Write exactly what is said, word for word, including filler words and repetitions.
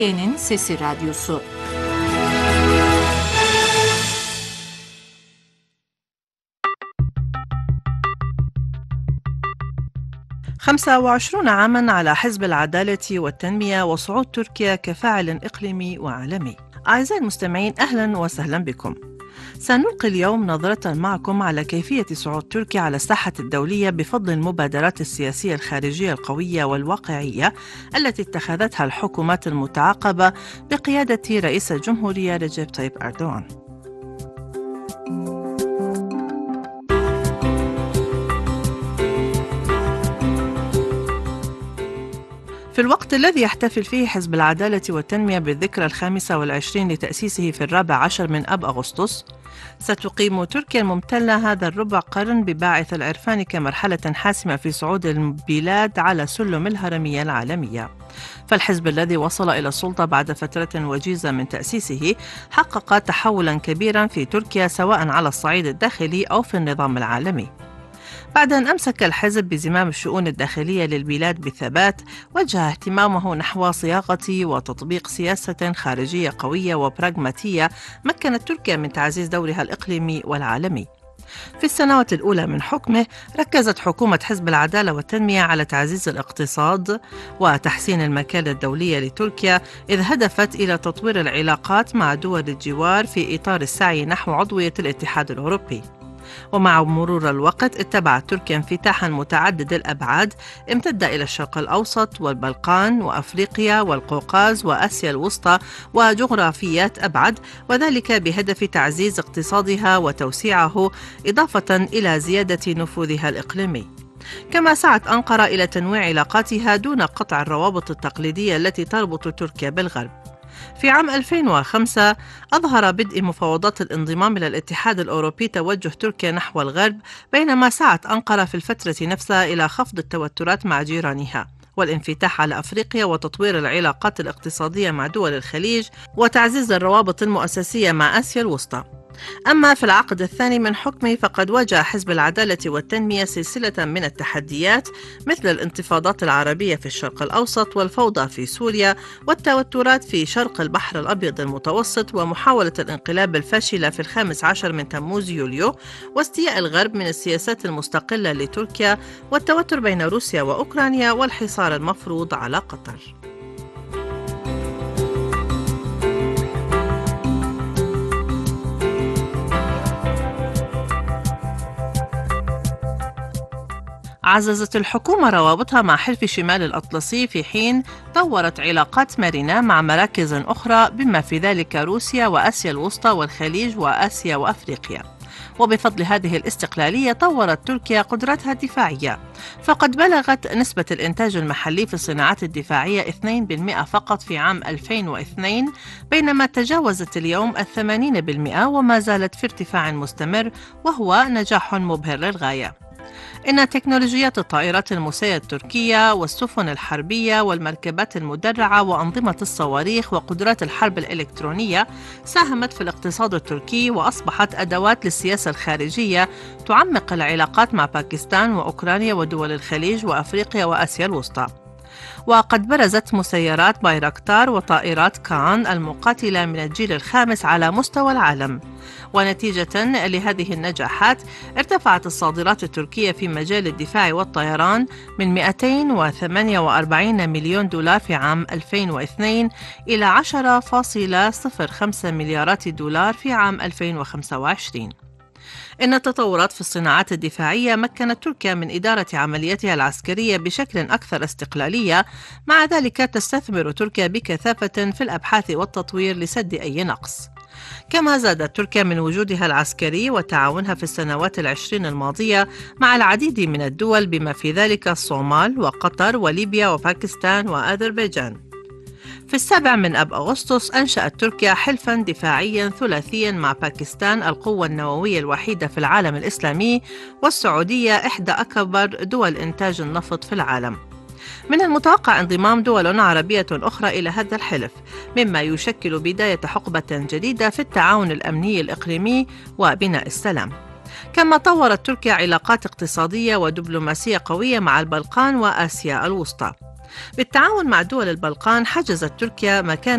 Türkiye'nin Sesi Radyosu. خمسة وعشرون عاماً على حزب العدالة والتنمية وصعود تركيا كفاعل إقليمي وعالمي. أعزائي المستمعين، أهلاً وسهلاً بكم. سنلقي اليوم نظرة معكم على كيفية صعود تركيا على الساحة الدولية بفضل المبادرات السياسية الخارجية القوية والواقعية التي اتخذتها الحكومات المتعاقبة بقيادة رئيس الجمهورية رجب طيب أردوغان. في الوقت الذي يحتفل فيه حزب العدالة والتنمية بالذكرى الخامسة والعشرين لتأسيسه في الرابع عشر من أب أغسطس، ستقيم تركيا الممتلة هذا الربع قرن بباعث العرفان كمرحلة حاسمة في صعود البلاد على سلم الهرمية العالمية. فالحزب الذي وصل إلى السلطة بعد فترة وجيزة من تأسيسه حقق تحولا كبيرا في تركيا، سواء على الصعيد الداخلي أو في النظام العالمي. بعد أن أمسك الحزب بزمام الشؤون الداخلية للبلاد بثبات، وجه اهتمامه نحو صياغة وتطبيق سياسة خارجية قوية وبراغماتية مكنت تركيا من تعزيز دورها الإقليمي والعالمي. في السنوات الأولى من حكمه ركزت حكومة حزب العدالة والتنمية على تعزيز الاقتصاد وتحسين المكانة الدولية لتركيا، إذ هدفت إلى تطوير العلاقات مع دول الجوار في إطار السعي نحو عضوية الاتحاد الأوروبي. ومع مرور الوقت اتبعت تركيا انفتاحا متعدد الأبعاد امتد إلى الشرق الأوسط والبلقان وأفريقيا والقوقاز وآسيا الوسطى وجغرافيات أبعد، وذلك بهدف تعزيز اقتصادها وتوسيعه إضافة إلى زيادة نفوذها الإقليمي. كما سعت أنقرة إلى تنويع علاقاتها دون قطع الروابط التقليدية التي تربط تركيا بالغرب. في عام ألفين وخمسة أظهر بدء مفاوضات الانضمام إلى الاتحاد الأوروبي توجه تركيا نحو الغرب، بينما سعت أنقرة في الفترة نفسها إلى خفض التوترات مع جيرانها والانفتاح على أفريقيا وتطوير العلاقات الاقتصادية مع دول الخليج وتعزيز الروابط المؤسسية مع آسيا الوسطى. أما في العقد الثاني من حكمه فقد واجه حزب العدالة والتنمية سلسلة من التحديات، مثل الانتفاضات العربية في الشرق الأوسط والفوضى في سوريا والتوترات في شرق البحر الأبيض المتوسط ومحاولة الانقلاب الفاشلة في الخامس عشر من تموز يوليو واستياء الغرب من السياسات المستقلة لتركيا والتوتر بين روسيا وأوكرانيا والحصار المفروض على قطر. عززت الحكومة روابطها مع حلف شمال الأطلسي، في حين طورت علاقات مرنة مع مراكز أخرى بما في ذلك روسيا وآسيا الوسطى والخليج وآسيا وأفريقيا. وبفضل هذه الاستقلالية طورت تركيا قدرتها الدفاعية، فقد بلغت نسبة الإنتاج المحلي في الصناعات الدفاعية اثنين بالمئة فقط في عام ألفين واثنين، بينما تجاوزت اليوم الثمانين بالمئة وما زالت في ارتفاع مستمر، وهو نجاح مبهر للغاية. إن تكنولوجيات الطائرات المسيرة التركية والسفن الحربية والمركبات المدرعة وأنظمة الصواريخ وقدرات الحرب الإلكترونية ساهمت في الاقتصاد التركي وأصبحت أدوات للسياسة الخارجية تعمق العلاقات مع باكستان وأوكرانيا ودول الخليج وأفريقيا وآسيا الوسطى. وقد برزت مسيرات بايراكتار وطائرات كان المقاتلة من الجيل الخامس على مستوى العالم. ونتيجة لهذه النجاحات ارتفعت الصادرات التركية في مجال الدفاع والطيران من مئتين وثمانية وأربعين مليون دولار في عام ألفين واثنين إلى عشرة فاصلة صفر خمسة مليارات دولار في عام ألفين وخمسة وعشرين. إن التطورات في الصناعات الدفاعية مكنت تركيا من إدارة عملياتها العسكرية بشكل أكثر استقلالية، مع ذلك تستثمر تركيا بكثافة في الأبحاث والتطوير لسد أي نقص. كما زادت تركيا من وجودها العسكري وتعاونها في السنوات العشرين الماضية مع العديد من الدول بما في ذلك الصومال وقطر وليبيا وباكستان وأذربيجان. في السابع من أب أغسطس أنشأت تركيا حلفاً دفاعياً ثلاثياً مع باكستان القوة النووية الوحيدة في العالم الإسلامي، والسعودية إحدى أكبر دول إنتاج النفط في العالم. من المتوقع انضمام دول عربية أخرى إلى هذا الحلف، مما يشكل بداية حقبة جديدة في التعاون الأمني الإقليمي وبناء السلام. كما طورت تركيا علاقات اقتصادية ودبلوماسية قوية مع البلقان وآسيا الوسطى. بالتعاون مع دول البلقان حجزت تركيا مكان